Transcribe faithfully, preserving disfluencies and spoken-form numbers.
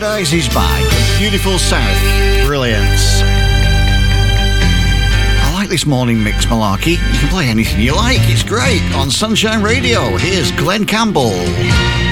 Paradise is Back. Beautiful South. Brilliance. I like this morning mix, Malarkey. You can play anything you like. It's great on Sunshine Radio. Here's Glenn Campbell.